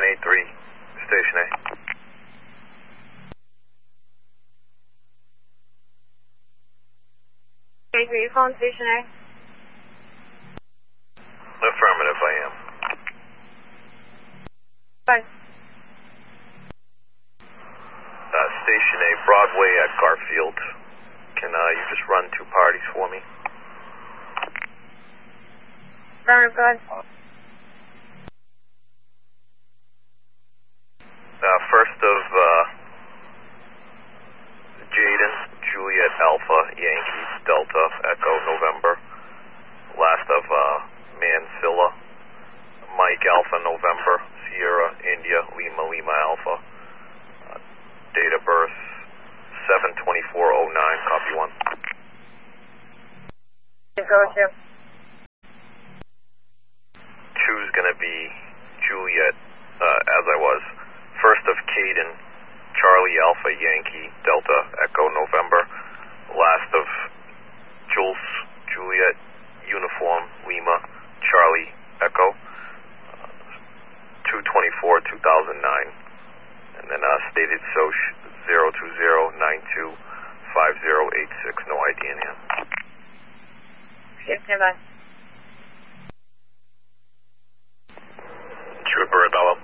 183, Station A. Okay, are you calling Station A? Affirmative, I am. Bye. Station A, Broadway at Garfield. Can you just run 2 parties for me? Affirmative, go ahead. First of Jaden, Juliet Alpha, Yankee, Delta, Echo, November. Last of Mansilla, Mike Alpha, November, Sierra, India, Lima, Lima Alpha. Date of birth 7/24/09, copy 1. Go with you. 2's going to be Juliet, as I was. First of Caden, Charlie Alpha, Yankee, Delta, Echo, November. Last of Jules, Juliet, Uniform, Lima, Charlie, Echo. 2/24/2009. And then stated Soc 020925086. No ID in hand. Okay, stand by. Trooper Rebello.